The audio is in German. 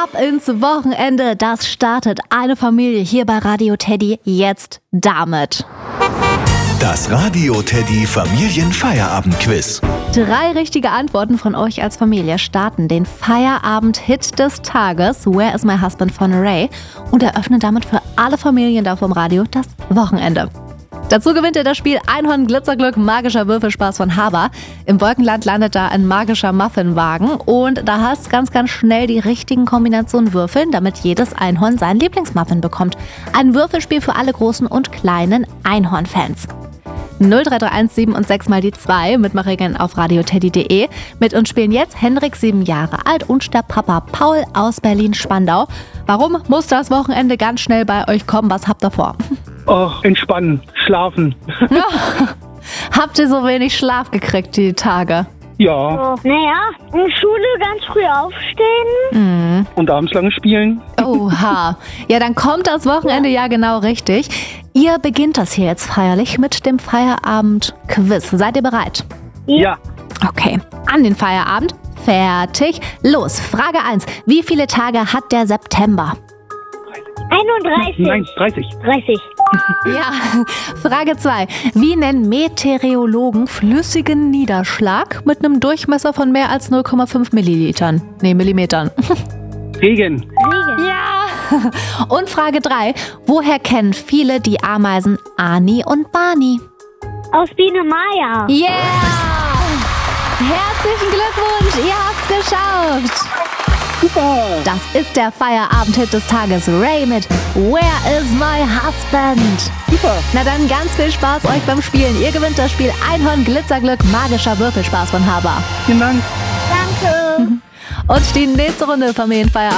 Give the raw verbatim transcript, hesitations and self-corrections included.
Ab ins Wochenende, das startet eine Familie hier bei Radio Teddy jetzt damit. Das Radio Teddy Familienfeierabend-Quiz. Drei richtige Antworten von euch als Familie starten den Feierabend-Hit des Tages, Where is my husband von Ray, und eröffnen damit für alle Familien da vom Radio das Wochenende. Dazu gewinnt ihr das Spiel Einhorn Glitzerglück magischer Würfelspaß von Haber. Im Wolkenland landet da ein magischer Muffinwagen und da hast ganz, ganz schnell die richtigen Kombinationen würfeln, damit jedes Einhorn seinen Lieblingsmuffin bekommt. Ein Würfelspiel für alle großen und kleinen Einhorn-Fans. null drei drei eins sieben und sechs mal die zwei, Mitmacherin auf radioteddy punkt de. Mit uns spielen jetzt Henrik, sieben Jahre alt, und der Papa Paul aus Berlin-Spandau. Warum muss das Wochenende ganz schnell bei euch kommen? Was habt ihr vor? Oh, entspannen, schlafen. Ja. Habt ihr so wenig Schlaf gekriegt die Tage? Ja. Oh, naja, in Schule ganz früh aufstehen. Mhm. Und abends lange spielen. Oha. Ja, dann kommt das Wochenende ja genau richtig. Ihr beginnt das hier jetzt feierlich mit dem Feierabend-Quiz. Seid ihr bereit? Ja. Okay, an den Feierabend. Fertig. Los, Frage eins. Wie viele Tage hat der September? einunddreißig. Nein, dreißig. dreißig. Ja. Frage zwei. Wie nennen Meteorologen flüssigen Niederschlag mit einem Durchmesser von mehr als null Komma fünf Millilitern? Nee, Millimetern. Regen. Regen. Ja. Und Frage drei. Woher kennen viele die Ameisen Ani und Bani? Aus Biene Maya. Yeah! Herzlichen Glückwunsch, ihr habt's geschafft! Super. Das ist der Feierabend-Hit des Tages, Ray mit Where is my husband? Super. Na dann ganz viel Spaß euch beim Spielen. Ihr gewinnt das Spiel Einhorn Glitzerglück magischer Würfelspaß von Haber. Vielen Dank. Danke. Und die nächste Runde Familienfeierabend